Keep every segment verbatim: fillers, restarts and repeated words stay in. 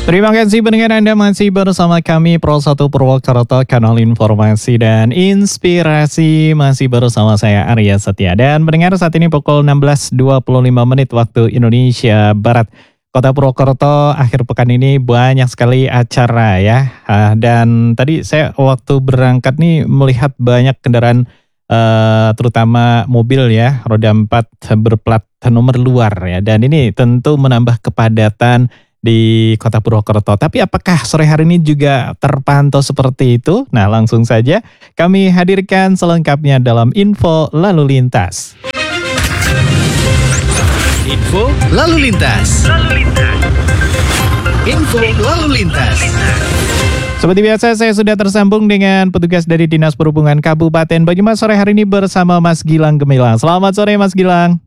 Terima kasih pendengar Anda masih bersama kami Pro satu Purwokerto, kanal informasi dan inspirasi, masih bersama saya Arya Setia. Dan pendengar, saat ini pukul enam belas dua puluh lima menit waktu Indonesia Barat. Kota Purwokerto akhir pekan ini banyak sekali acara ya. Ah, Dan tadi saya waktu berangkat nih melihat banyak kendaraan, eh, terutama mobil ya, roda empat berplat nomor luar ya. Dan ini tentu menambah kepadatan di Kota Purwokerto. Tapi apakah sore hari ini juga terpantau seperti itu? Nah, langsung saja kami hadirkan selengkapnya dalam Info Lalu Lintas. Info Lalu Lintas. Info Lalu Lintas. Seperti biasa, saya sudah tersambung dengan petugas dari Dinas Perhubungan Kabupaten Banyumas sore hari ini bersama Mas Gilang Gemilang. Selamat sore Mas Gilang.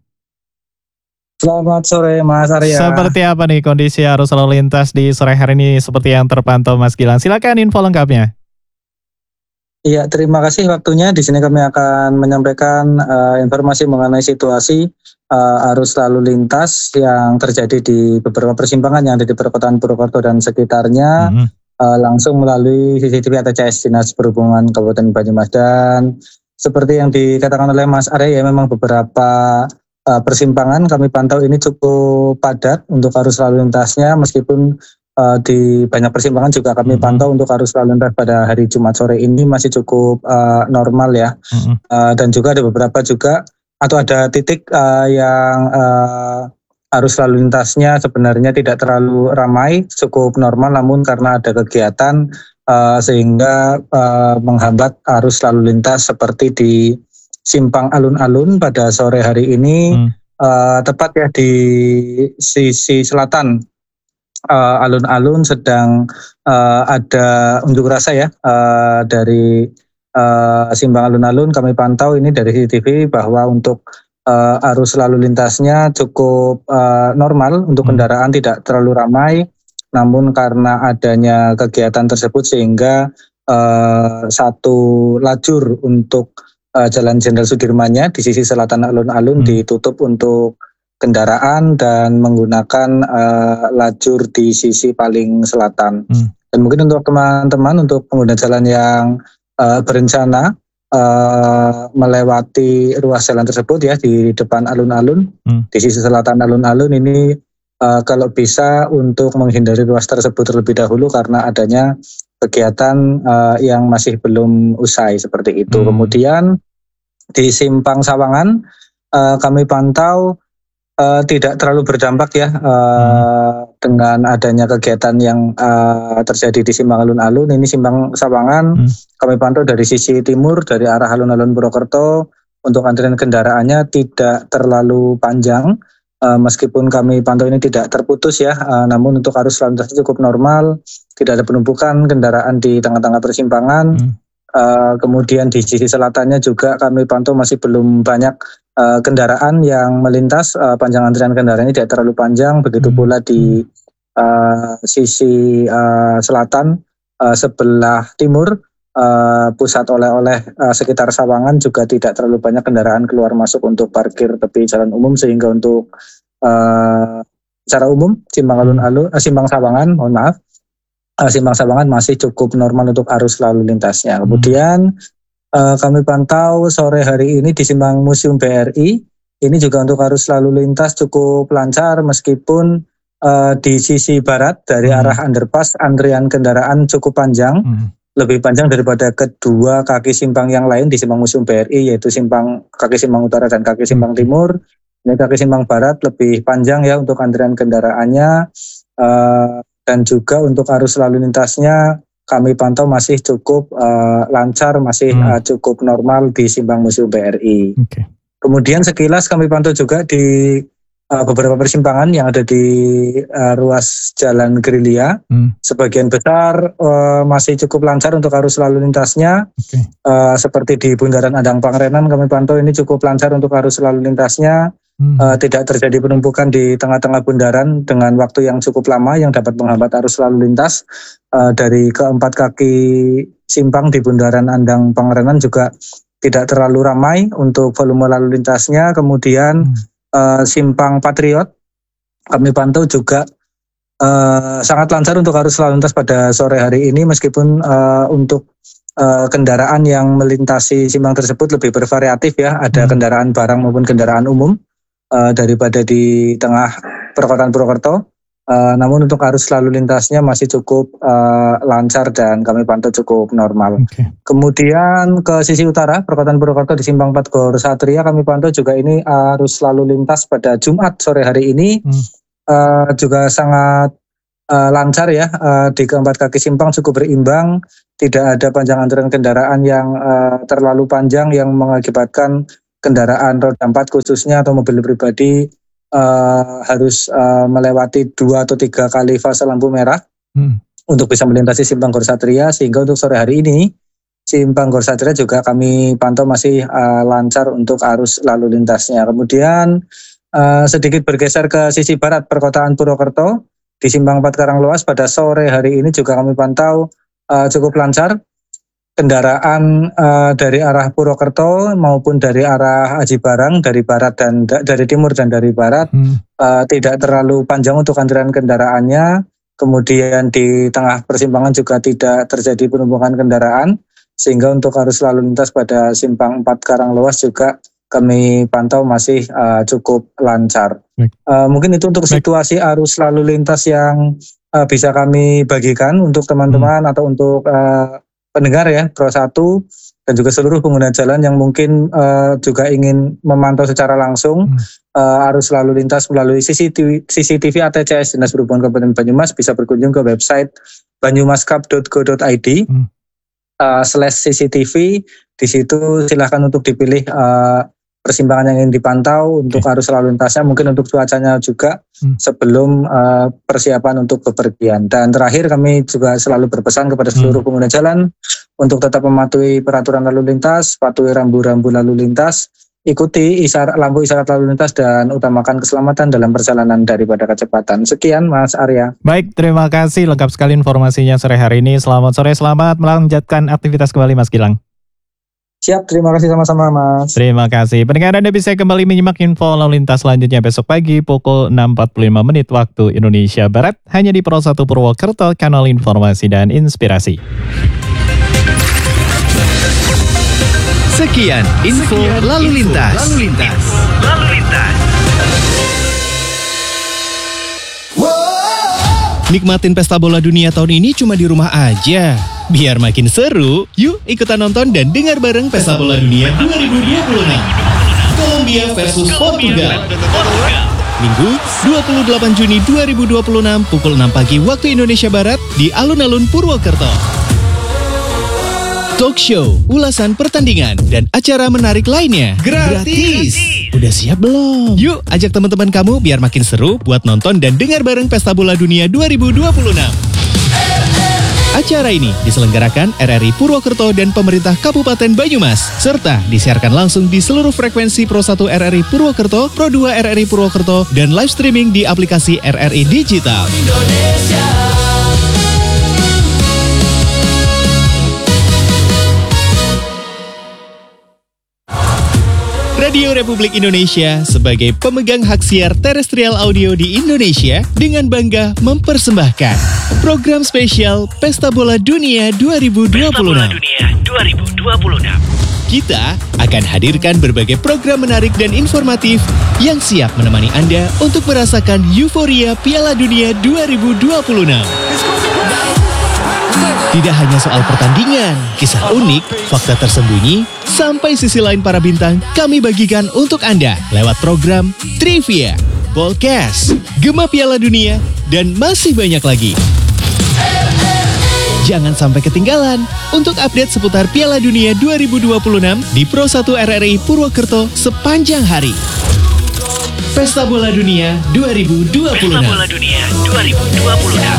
Selamat sore Mas Arya. Seperti apa nih kondisi arus lalu lintas di sore hari ini seperti yang terpantau Mas Gilang? Silakan info lengkapnya. Iya, terima kasih waktunya. Di sini kami akan menyampaikan uh, informasi mengenai situasi uh, arus lalu lintas yang terjadi di beberapa persimpangan yang ada di perkotaan Purwokerto dan sekitarnya, mm-hmm. uh, langsung melalui C C T V A T C S Dinas Perhubungan Kabupaten Banyumas. Dan seperti yang dikatakan oleh Mas Arya, ya memang beberapa Uh, persimpangan kami pantau ini cukup padat untuk arus lalu lintasnya, meskipun uh, di banyak persimpangan juga kami mm-hmm. pantau untuk arus lalu lintas pada hari Jumat sore ini masih cukup uh, normal ya. Mm-hmm. uh, dan juga ada beberapa juga atau ada titik uh, yang uh, arus lalu lintasnya sebenarnya tidak terlalu ramai, cukup normal, namun karena ada kegiatan uh, sehingga uh, menghambat arus lalu lintas seperti di Simpang Alun-Alun pada sore hari ini, hmm. uh, tepat ya di sisi selatan uh, Alun-Alun sedang uh, ada unjuk rasa ya uh, dari uh, Simpang Alun-Alun. Kami pantau ini dari C C T V bahwa untuk uh, arus lalu lintasnya cukup uh, normal untuk hmm. kendaraan, tidak terlalu ramai, namun karena adanya kegiatan tersebut sehingga uh, satu lajur untuk Uh, Jalan Jenderal Sudirmannya di sisi selatan alun-alun hmm. ditutup untuk kendaraan dan menggunakan uh, lajur di sisi paling selatan. Hmm. Dan mungkin untuk teman-teman, untuk pengguna jalan yang uh, berencana uh, melewati ruas jalan tersebut ya di depan alun-alun, hmm. di sisi selatan alun-alun ini uh, kalau bisa untuk menghindari ruas tersebut terlebih dahulu karena adanya kegiatan uh, yang masih belum usai seperti itu. Hmm. Kemudian di Simpang Sawangan uh, kami pantau uh, tidak terlalu berdampak ya uh, hmm. dengan adanya kegiatan yang uh, terjadi di Simpang Alun-Alun. Ini Simpang Sawangan hmm. kami pantau dari sisi timur dari arah alun-alun Purwokerto, untuk antrian kendaraannya tidak terlalu panjang. Uh, meskipun kami pantau ini tidak terputus ya, uh, namun untuk arus lalu lintas cukup normal, tidak ada penumpukan kendaraan di tengah-tengah persimpangan. Hmm. Uh, kemudian di sisi selatannya juga kami pantau masih belum banyak uh, kendaraan yang melintas, uh, panjang antrian kendaraan ini tidak terlalu panjang. Begitu hmm. pula di uh, sisi uh, selatan uh, sebelah timur, uh, pusat oleh-oleh uh, sekitar Sawangan juga tidak terlalu banyak kendaraan keluar masuk untuk parkir tepi jalan umum, sehingga untuk Uh, secara umum Simpang Alun-Alun, uh, Simpang Sawangan, mohon maaf, uh, Simpang Sawangan masih cukup normal untuk arus lalu lintasnya. Hmm. Kemudian uh, kami pantau sore hari ini di Simpang Museum B R I, ini juga untuk arus lalu lintas cukup lancar, meskipun uh, di sisi barat dari hmm. arah underpass antrian kendaraan cukup panjang, hmm. lebih panjang daripada kedua kaki simpang yang lain di Simpang Museum B R I, yaitu simpang kaki simpang utara dan kaki simpang hmm. timur. Ini kaki simpang barat lebih panjang ya untuk antrian kendaraannya, uh, dan juga untuk arus lalu lintasnya kami pantau masih cukup uh, lancar, masih hmm. uh, cukup normal di Simpang Museum B R I. Okay. Kemudian sekilas kami pantau juga di uh, beberapa persimpangan yang ada di uh, ruas Jalan Gerilya, hmm. sebagian besar uh, masih cukup lancar untuk arus lalu lintasnya. Okay. Uh, seperti di Bundaran Andang Pangerenan kami pantau ini cukup lancar untuk arus lalu lintasnya. Hmm. Uh, tidak terjadi penumpukan di tengah-tengah bundaran dengan waktu yang cukup lama yang dapat menghambat arus lalu lintas. Uh, dari keempat kaki simpang di Bundaran Andang Pangerenan juga tidak terlalu ramai untuk volume lalu lintasnya. Kemudian hmm. uh, simpang Patriot kami pantau juga uh, sangat lancar untuk arus lalu lintas pada sore hari ini, meskipun uh, untuk uh, kendaraan yang melintasi simpang tersebut lebih bervariatif ya, ada hmm. kendaraan barang maupun kendaraan umum uh, daripada di tengah perkotaan Purwokerto. Uh, namun untuk arus lalu lintasnya masih cukup uh, lancar dan kami pantau cukup normal. Okay. Kemudian ke sisi utara perkotaan Purwokerto di Simpang empat Gor Satria kami pantau juga ini arus lalu lintas pada Jumat sore hari ini hmm. uh, juga sangat uh, lancar ya, uh, di keempat kaki simpang cukup berimbang, tidak ada panjang antrian kendaraan yang uh, terlalu panjang yang mengakibatkan kendaraan roda empat khususnya atau mobil pribadi Uh, harus uh, melewati dua atau tiga kali fase lampu merah hmm. untuk bisa melintasi Simpang Gor Satria, sehingga untuk sore hari ini Simpang Gor Satria juga kami pantau masih uh, lancar untuk arus lalu lintasnya. Kemudian uh, sedikit bergeser ke sisi barat perkotaan Purwokerto di Simpang empat Karanglewas pada sore hari ini juga kami pantau uh, cukup lancar. Kendaraan uh, dari arah Purwokerto maupun dari arah Aji Barang dari barat dan da- dari timur dan dari barat hmm. uh, tidak terlalu panjang untuk antrian kendaraannya. Kemudian di tengah persimpangan juga tidak terjadi penumpukan kendaraan, sehingga untuk arus lalu lintas pada Simpang empat Karanglewas juga kami pantau masih uh, cukup lancar. Uh, mungkin itu untuk situasi arus lalu lintas yang uh, bisa kami bagikan untuk teman-teman hmm. atau untuk uh, pendengar ya Pro satu dan juga seluruh pengguna jalan yang mungkin uh, juga ingin memantau secara langsung hmm. uh, arus lalu lintas melalui C C T V, C C T V A T C S Dinas Perhubungan Kabupaten Banyumas, bisa berkunjung ke website banyumaskap dot go dot i d hmm. uh, slash C C T V. Di situ silahkan untuk dipilih uh, persimpangan yang ingin dipantau untuk okay. arus lalu lintasnya, mungkin untuk cuacanya juga hmm. sebelum uh, persiapan untuk bepergian. Dan terakhir kami juga selalu berpesan kepada seluruh hmm. pengguna jalan untuk tetap mematuhi peraturan lalu lintas, patuhi rambu-rambu lalu lintas, ikuti isyarat, lampu isyarat lalu lintas, dan utamakan keselamatan dalam perjalanan daripada kecepatan. Sekian Mas Arya. Baik, terima kasih lengkap sekali informasinya sore hari ini. Selamat sore, selamat melanjutkan aktivitas kembali Mas Gilang. Siap, terima kasih sama-sama Mas. Terima kasih. Pendengar, Anda bisa kembali menyimak info lalu lintas selanjutnya besok pagi pukul enam empat puluh lima menit waktu Indonesia Barat, hanya di Pro satu Purwokerto, kanal informasi dan inspirasi. Sekian info Sekian lalu lintas. Info, lalu lintas. Lalu lintas. Nikmatin pesta bola dunia tahun ini cuma di rumah aja. Biar makin seru, yuk ikutan nonton dan dengar bareng Pesta Bola Dunia dua ribu dua puluh enam. Kolombia versus Portugal. Minggu dua puluh delapan Juni dua ribu dua puluh enam pukul enam pagi waktu Indonesia Barat di alun-alun Purwokerto. Talk show, ulasan pertandingan, dan acara menarik lainnya gratis. Udah siap belum? Yuk ajak teman-teman kamu biar makin seru buat nonton dan dengar bareng Pesta Bola Dunia dua ribu dua puluh enam. Acara ini diselenggarakan R R I Purwokerto dan pemerintah Kabupaten Banyumas, serta disiarkan langsung di seluruh frekuensi Pro satu R R I Purwokerto, Pro dua R R I Purwokerto, dan live streaming di aplikasi R R I Digital. Indonesia. Radio Republik Indonesia sebagai pemegang hak siar terestrial audio di Indonesia dengan bangga mempersembahkan program spesial Pesta Bola Dunia dua ribu dua puluh enam. Pesta Bola Dunia dua ribu dua puluh enam. Kita akan hadirkan berbagai program menarik dan informatif yang siap menemani Anda untuk merasakan euforia Piala Dunia dua ribu dua puluh enam. Tidak hanya soal pertandingan, kisah unik, fakta tersembunyi, sampai sisi lain para bintang kami bagikan untuk Anda lewat program Trivia, Podcast, Gema Piala Dunia, dan masih banyak lagi. Jangan sampai ketinggalan untuk update seputar Piala Dunia dua ribu dua puluh enam di Pro satu R R I Purwokerto sepanjang hari. Pesta Bola Dunia dua ribu dua puluh enam. Pesta Bola Dunia dua ribu dua puluh enam.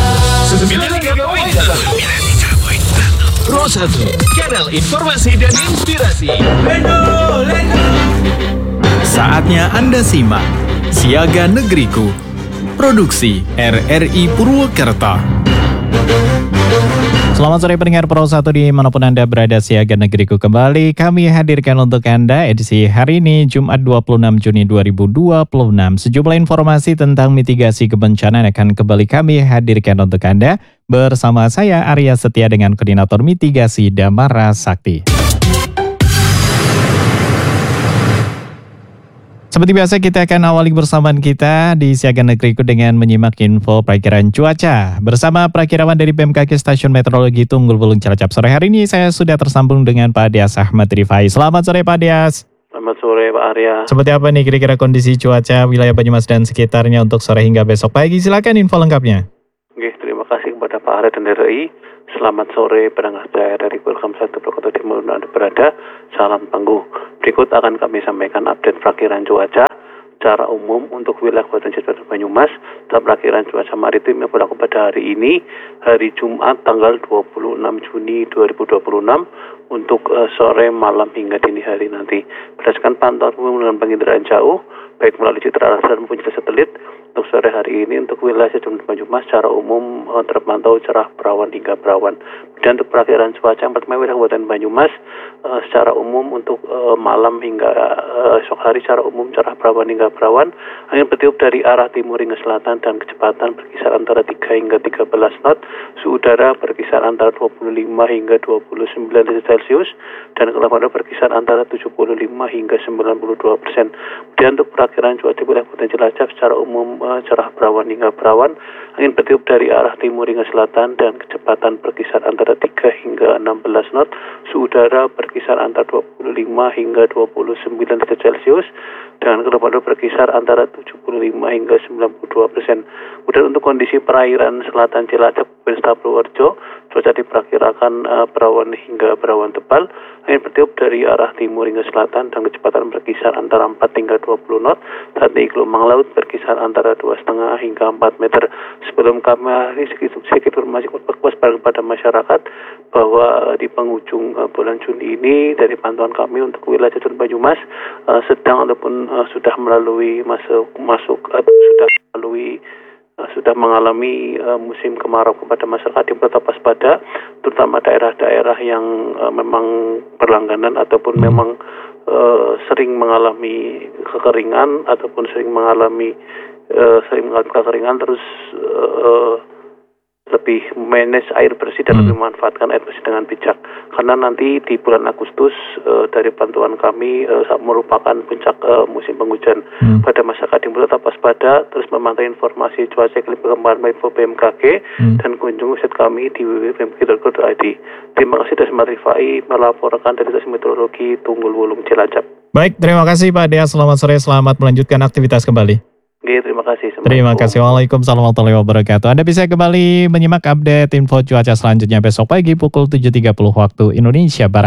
Pro satu, kanal informasi dan inspirasi. Lendo, Lendo. Saatnya Anda simak Siaga Negeriku, produksi R R I Purwokerto. Selamat sore pendengar Pro satu dimanapun Anda berada, siaga negeriku kembali. Kami hadirkan untuk Anda edisi hari ini Jumat dua puluh enam Juni dua ribu dua puluh enam. Sejumlah informasi tentang mitigasi kebencanaan akan kembali kami hadirkan untuk Anda. Bersama saya Arya Setia dengan Koordinator Mitigasi Damara Sakti. Seperti biasa kita akan awali bersamaan kita di Siaga Negeriku dengan menyimak info perakiran cuaca. Bersama perakirawan dari B M K G Stasiun Meteorologi Tunggul Wulung Cilacap. Sore hari ini saya sudah tersambung dengan Pak Dias Ahmad Rifai. Selamat sore Pak Dias. Selamat sore Pak Arya. Seperti apa nih kira-kira kondisi cuaca wilayah Banyumas dan sekitarnya untuk sore hingga besok pagi? Silakan info lengkapnya. Oke, terima kasih kepada Pak Arya dan R I. Selamat sore pendengar dari program satu Prokerto Timur Anda berada. Salam tangguh. Berikut akan kami sampaikan update perakiran cuaca secara umum untuk wilayah Kabupaten Cilacap dan Banyumas dan perakiran cuaca maritim yang berlaku pada hari ini, hari Jumat tanggal dua puluh enam Juni dua ribu dua puluh enam untuk uh, sore, malam hingga dini hari nanti. Berdasarkan pantauan umum dengan penginderaan jauh, baik melalui citra radar maupun citra satelit, untuk sore hari ini untuk wilayah Cilacap dan Banyumas secara umum uh, terpantau cerah berawan hingga berawan. Dan untuk perakiran cuaca yang pertama wilayah Kabupaten Banyumas uh, secara umum untuk uh, malam hingga uh, esok hari secara umum cerah berawan hingga berawan. Angin bertiup dari arah timur hingga selatan dan kecepatan berkisar antara tiga hingga tiga belas knot. Suhu udara berkisar antara dua puluh lima hingga dua puluh sembilan derajat Celcius dan kelembapan berkisar antara tujuh puluh lima hingga sembilan puluh dua persen. Dan untuk perakiran cuaca wilayah Kabupaten Cilacap secara umum uh, cerah berawan hingga berawan. Angin bertiup dari arah timur hingga selatan dan kecepatan berkisar antara tiga hingga enam belas knot. Suhu udara berkisar antara dua puluh lima hingga dua puluh sembilan derajat Celcius dengan kelembapan berkisar antara tujuh puluh lima hingga sembilan puluh dua persen. Kemudian untuk kondisi perairan selatan Cilacap, Kabupaten Purworejo, cuaca diperkirakan uh, berawan hingga berawan tebal. Angin bertiup dari arah timur hingga selatan dan kecepatan berkisar antara empat hingga dua puluh knot. Saat ini gelombang laut berkisar antara dua koma lima hingga empat meter. Sebelum kami sedikit, sedikit informasi kepada masyarakat bahwa di penghujung uh, bulan Juni ini dari pantauan kami untuk wilayah Cilacap Banyumas uh, sedang ataupun uh, sudah melalui masuk masuk atau sudah melalui uh, sudah mengalami uh, musim kemarau. Kepada masyarakat yang tetap waspada, terutama daerah-daerah yang uh, memang berlangganan ataupun hmm. memang uh, sering mengalami kekeringan ataupun sering mengalami uh, sering mengalami kekeringan terus uh, lebih manage air bersih dan hmm. lebih memanfaatkan air bersih dengan bijak. Karena nanti di bulan Agustus uh, dari pantauan kami uh, merupakan puncak uh, musim penghujan. Hmm. Pada masyarakat yang tetap waspada, terus memantau informasi cuaca iklim perkembangan info B M K G hmm. dan kunjungi website kami di w w w titik b m k g titik co titik i d. Terima kasih dari Ahmad Rifai melaporkan dari Stasiun Meteorologi Tunggul Wulung Cilacap. Baik, terima kasih Pak Dea. Selamat sore, selamat melanjutkan aktivitas kembali. Oke, terima kasih. Terima kasih. Waalaikumsalam warahmatullahi wabarakatuh. Anda bisa kembali menyimak update info cuaca selanjutnya besok pagi pukul tujuh tiga puluh waktu Indonesia Barat.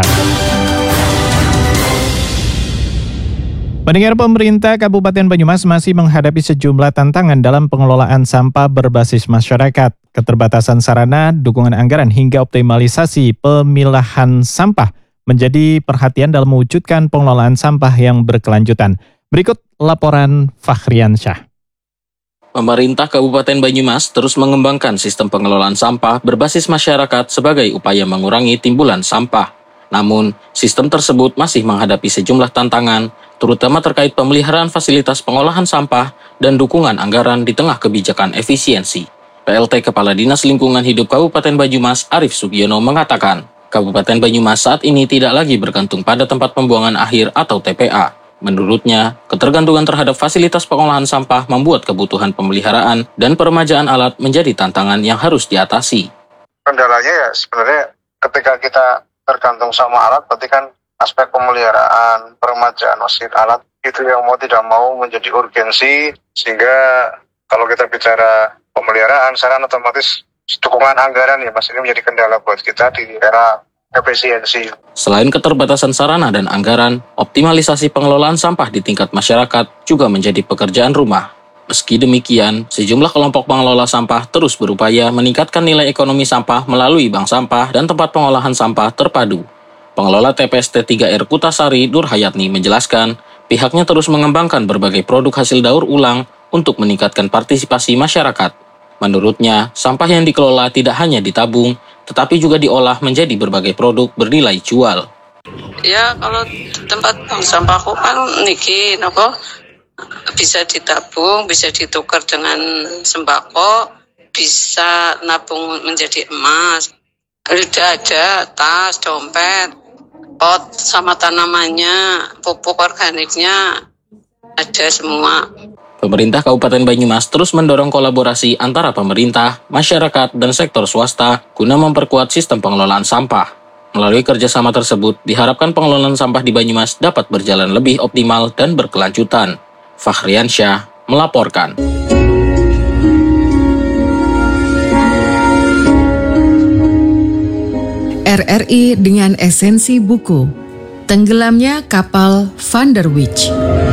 Pendengar, pemerintah Kabupaten Banyumas masih menghadapi sejumlah tantangan dalam pengelolaan sampah berbasis masyarakat. Keterbatasan sarana, dukungan anggaran hingga optimalisasi pemilahan sampah menjadi perhatian dalam mewujudkan pengelolaan sampah yang berkelanjutan. Berikut laporan Fakhrian Syah. Pemerintah Kabupaten Banyumas terus mengembangkan sistem pengelolaan sampah berbasis masyarakat sebagai upaya mengurangi timbulan sampah. Namun, sistem tersebut masih menghadapi sejumlah tantangan, terutama terkait pemeliharaan fasilitas pengolahan sampah dan dukungan anggaran di tengah kebijakan efisiensi. P L T Kepala Dinas Lingkungan Hidup Kabupaten Banyumas, Arif Sugiono, mengatakan, Kabupaten Banyumas saat ini tidak lagi bergantung pada tempat pembuangan akhir atau T P A. Menurutnya, ketergantungan terhadap fasilitas pengolahan sampah membuat kebutuhan pemeliharaan dan peremajaan alat menjadi tantangan yang harus diatasi. Kendalanya ya sebenarnya ketika kita tergantung sama alat, berarti kan aspek pemeliharaan, peremajaan mesin alat itu yang mau tidak mau menjadi urgensi, sehingga kalau kita bicara pemeliharaan, sekarang otomatis dukungan anggaran ya Mas, ini menjadi kendala buat kita di era efisiensi. Selain keterbatasan sarana dan anggaran, optimalisasi pengelolaan sampah di tingkat masyarakat juga menjadi pekerjaan rumah. Meski demikian, sejumlah kelompok pengelola sampah terus berupaya meningkatkan nilai ekonomi sampah melalui bank sampah dan tempat pengolahan sampah terpadu. Pengelola T P S T tiga R Kutasari, Nur Hayatni, menjelaskan pihaknya terus mengembangkan berbagai produk hasil daur ulang untuk meningkatkan partisipasi masyarakat. Menurutnya, sampah yang dikelola tidak hanya ditabung, tetapi juga diolah menjadi berbagai produk bernilai jual. Ya kalau tempat buang sampahku kan niki nopo bisa ditabung, bisa ditukar dengan sembako, bisa nabung menjadi emas. Sudah ada tas, dompet, pot sama tanamannya, pupuk organiknya ada semua. Pemerintah Kabupaten Banyumas terus mendorong kolaborasi antara pemerintah, masyarakat, dan sektor swasta guna memperkuat sistem pengelolaan sampah. Melalui kerjasama tersebut, diharapkan pengelolaan sampah di Banyumas dapat berjalan lebih optimal dan berkelanjutan. Fakhriansyah melaporkan. R R I dengan esensi buku. Tenggelamnya kapal Van der Wijk.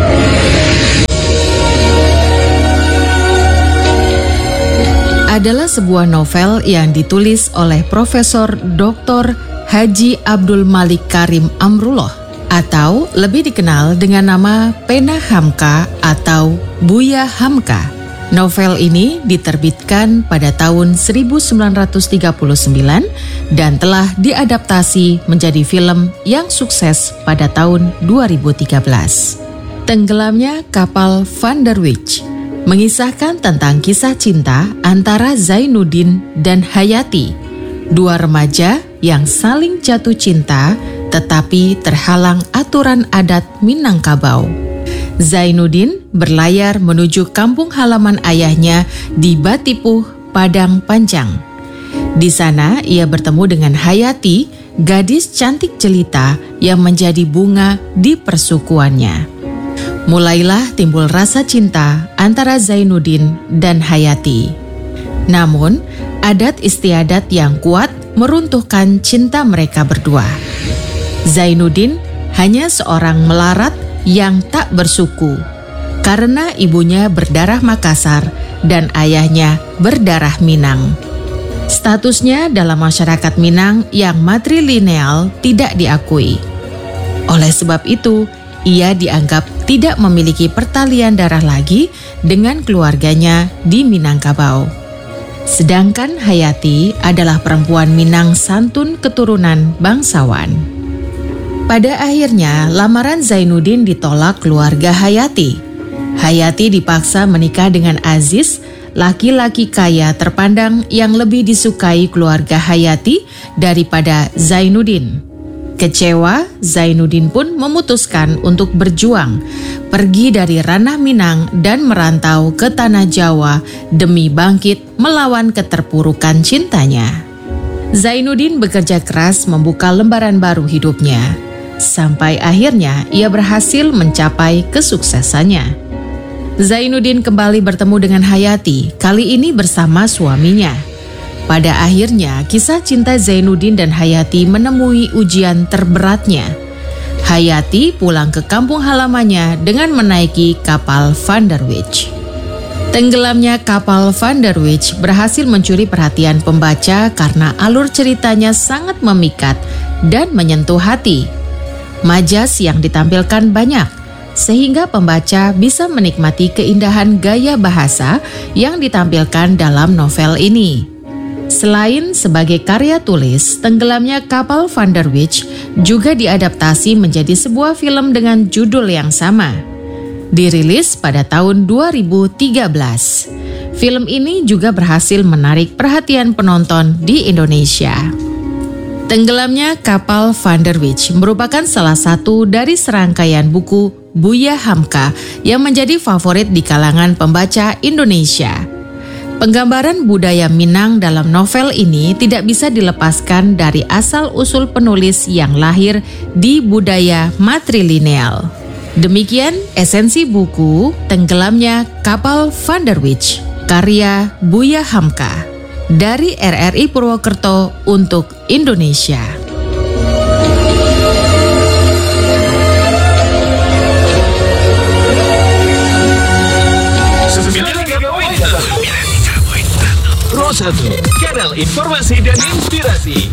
Adalah sebuah novel yang ditulis oleh Profesor Doktor Haji Abdul Malik Karim Amrullah atau lebih dikenal dengan nama Pena Hamka atau Buya Hamka. Novel ini diterbitkan pada tahun seribu sembilan ratus tiga puluh sembilan dan telah diadaptasi menjadi film yang sukses pada tahun dua ribu tiga belas. Tenggelamnya kapal Van der Wijk mengisahkan tentang kisah cinta antara Zainuddin dan Hayati, dua remaja yang saling jatuh cinta tetapi terhalang aturan adat Minangkabau. Zainuddin berlayar menuju kampung halaman ayahnya di Batipuh, Padang Panjang. Di sana ia bertemu dengan Hayati, gadis cantik jelita yang menjadi bunga di persukuannya. Mulailah timbul rasa cinta antara Zainuddin dan Hayati. Namun, adat istiadat yang kuat meruntuhkan cinta mereka berdua. Zainuddin hanya seorang melarat yang tak bersuku karena ibunya berdarah Makassar dan ayahnya berdarah Minang. Statusnya dalam masyarakat Minang yang matrilineal tidak diakui. Oleh sebab itu, ia dianggap tidak memiliki pertalian darah lagi dengan keluarganya di Minangkabau. Sedangkan Hayati adalah perempuan Minang santun keturunan bangsawan. Pada akhirnya, lamaran Zainuddin ditolak keluarga Hayati. Hayati dipaksa menikah dengan Aziz, laki-laki kaya terpandang yang lebih disukai keluarga Hayati daripada Zainuddin. Kecewa, Zainuddin pun memutuskan untuk berjuang, pergi dari ranah Minang dan merantau ke tanah Jawa demi bangkit melawan keterpurukan cintanya. Zainuddin bekerja keras membuka lembaran baru hidupnya, sampai akhirnya ia berhasil mencapai kesuksesannya. Zainuddin kembali bertemu dengan Hayati, kali ini bersama suaminya. Pada akhirnya, kisah cinta Zainuddin dan Hayati menemui ujian terberatnya. Hayati pulang ke kampung halamannya dengan menaiki kapal Van der Wijk. Tenggelamnya kapal Van der Wijk berhasil mencuri perhatian pembaca karena alur ceritanya sangat memikat dan menyentuh hati. Majas yang ditampilkan banyak, sehingga pembaca bisa menikmati keindahan gaya bahasa yang ditampilkan dalam novel ini. Selain sebagai karya tulis, Tenggelamnya kapal Van der Wijk juga diadaptasi menjadi sebuah film dengan judul yang sama. Dirilis pada tahun dua ribu tiga belas. Film ini juga berhasil menarik perhatian penonton di Indonesia. Tenggelamnya kapal Van der Wijk merupakan salah satu dari serangkaian buku Buya Hamka yang menjadi favorit di kalangan pembaca Indonesia. Penggambaran budaya Minang dalam novel ini tidak bisa dilepaskan dari asal-usul penulis yang lahir di budaya matrilineal. Demikian esensi buku Tenggelamnya Kapal Van der Wijk, karya Buya Hamka, dari R R I Purwokerto untuk Indonesia. Pro satu, kanal informasi dan inspirasi.